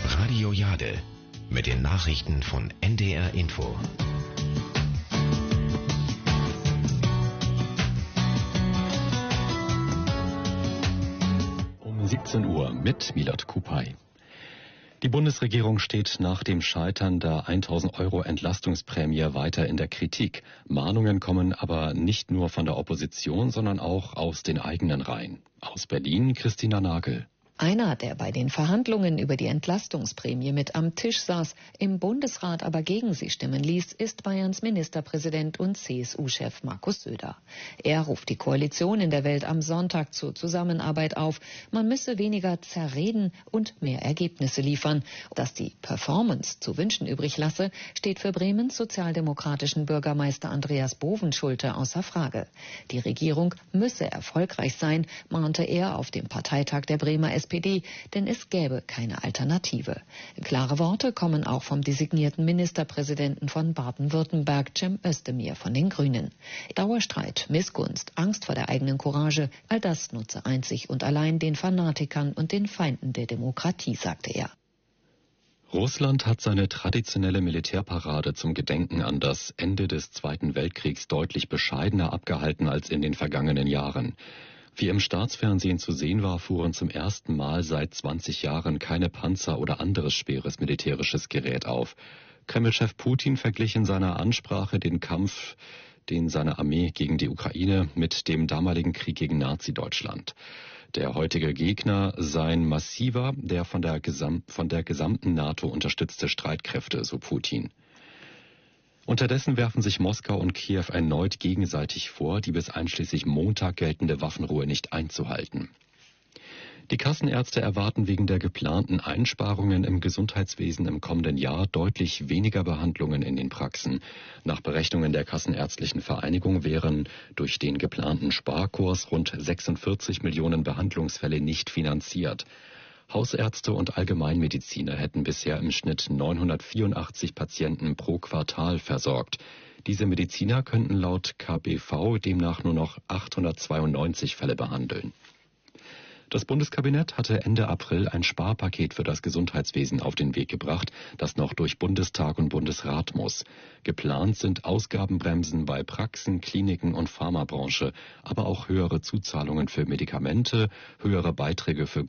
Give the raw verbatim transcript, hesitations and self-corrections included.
Radio Jade mit den Nachrichten von N D R Info. Um siebzehn Uhr mit Milad Kupay. Die Bundesregierung steht nach dem Scheitern der tausend Euro Entlastungsprämie weiter in der Kritik. Mahnungen kommen aber nicht nur von der Opposition, sondern auch aus den eigenen Reihen. Aus Berlin Christina Nagel. Einer, der bei den Verhandlungen über die Entlastungsprämie mit am Tisch saß, im Bundesrat aber gegen sie stimmen ließ, ist Bayerns Ministerpräsident und C S U-Chef Markus Söder. Er ruft die Koalition in der Welt am Sonntag zur Zusammenarbeit auf. Man müsse weniger zerreden und mehr Ergebnisse liefern. Dass die Performance zu wünschen übrig lasse, steht für Bremens sozialdemokratischen Bürgermeister Andreas Bovenschulte außer Frage. Die Regierung müsse erfolgreich sein, mahnte er auf dem Parteitag der Bremer S P D, denn es gäbe keine Alternative. Klare Worte kommen auch vom designierten Ministerpräsidenten von Baden-Württemberg, Cem Özdemir von den Grünen. Dauerstreit, Missgunst, Angst vor der eigenen Courage, all das nutze einzig und allein den Fanatikern und den Feinden der Demokratie, sagte er. Russland hat seine traditionelle Militärparade zum Gedenken an das Ende des Zweiten Weltkriegs deutlich bescheidener abgehalten als in den vergangenen Jahren. Wie im Staatsfernsehen zu sehen war, fuhren zum ersten Mal seit zwanzig Jahren keine Panzer oder anderes schweres militärisches Gerät auf. Kreml-Chef Putin verglich in seiner Ansprache den Kampf, den seine Armee gegen die Ukraine mit dem damaligen Krieg gegen Nazi-Deutschland. Der heutige Gegner seien massiver, der von der, Gesam- von der gesamten NATO unterstützte Streitkräfte, so Putin. Unterdessen werfen sich Moskau und Kiew erneut gegenseitig vor, die bis einschließlich Montag geltende Waffenruhe nicht einzuhalten. Die Kassenärzte erwarten wegen der geplanten Einsparungen im Gesundheitswesen im kommenden Jahr deutlich weniger Behandlungen in den Praxen. Nach Berechnungen der Kassenärztlichen Vereinigung wären durch den geplanten Sparkurs rund sechsundvierzig Millionen Behandlungsfälle nicht finanziert. Hausärzte und Allgemeinmediziner hätten bisher im Schnitt neunhundertvierundachtzig Patienten pro Quartal versorgt. Diese Mediziner könnten laut K B V demnach nur noch achthundertzweiundneunzig Fälle behandeln. Das Bundeskabinett hatte Ende April ein Sparpaket für das Gesundheitswesen auf den Weg gebracht, das noch durch Bundestag und Bundesrat muss. Geplant sind Ausgabenbremsen bei Praxen, Kliniken und Pharmabranche, aber auch höhere Zuzahlungen für Medikamente, höhere Beiträge für